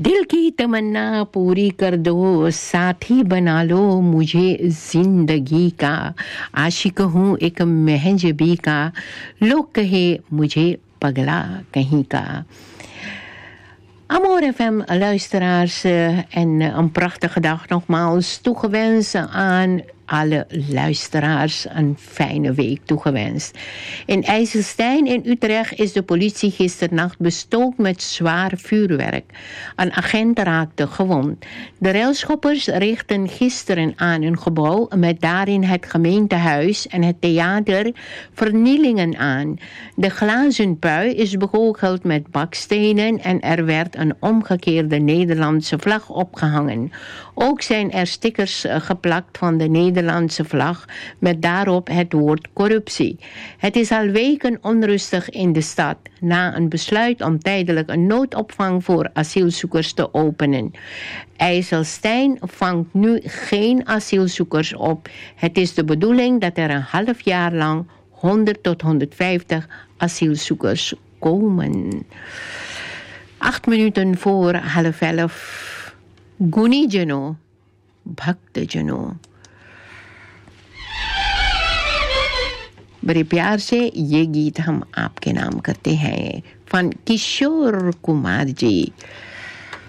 दिल की तमन्ना पूरी कर दो, साथी बना लो मुझे जिंदगी का। आशिक हूँ एक महजबी का, लोग कहे मुझे पगला कहीं का. Amor FM luisteraars en een prachtige dag nogmaals toegewenst aan alle luisteraars een fijne week toegewenst. In IJsselstein in Utrecht is de politie gisternacht bestookt met zwaar vuurwerk. Een agent raakte gewond. De railschoppers richtten gisteren aan een gebouw met daarin het gemeentehuis en het theater vernielingen aan. De glazen pui is begoocheld met bakstenen en er werd een omgekeerde Nederlandse vlag opgehangen. Ook zijn er stickers geplakt van de Nederlandse vlag met daarop het woord corruptie. Het is al weken onrustig in de stad na een besluit om tijdelijk een noodopvang voor asielzoekers te openen. IJsselstein vangt nu geen asielzoekers op. Het is de bedoeling dat er een half jaar lang 100 tot 150 asielzoekers komen. 8 minuten voor 10:30. गुनी जनों, भक्त जनों, बड़े प्यार से ये गीत हम आपके नाम करते हैं फन किशोर कुमार जी.